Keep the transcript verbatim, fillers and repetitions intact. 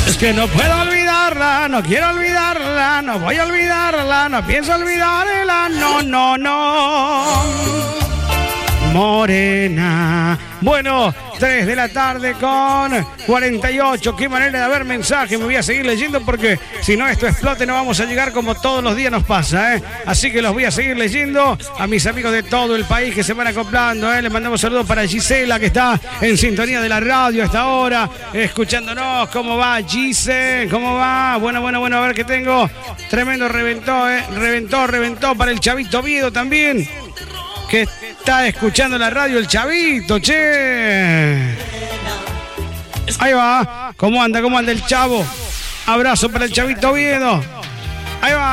Es que no puedo olvidarla, no quiero olvidarla, no voy a olvidarla, no pienso olvidarla, no, no, no. Morena. Bueno, tres de la tarde con cuarenta y ocho. Qué manera de ver mensajes. Me voy a seguir leyendo porque si no esto explote no vamos a llegar como todos los días nos pasa, ¿eh? Así que los voy a seguir leyendo a mis amigos de todo el país que se van acoplando, ¿eh? Les mandamos saludos para Gisela que está en sintonía de la radio a esta hora, escuchándonos. ¿Cómo va, Gise? ¿Cómo va? Bueno, bueno, bueno, a ver qué tengo. Tremendo reventó, ¿eh? Reventó, reventó para el Chavito Viedo también, que está escuchando la radio el Chavito, che. Ahí va. ¿Cómo anda? ¿Cómo anda el Chavo? Abrazo para el Chavito Viedo. Ahí va.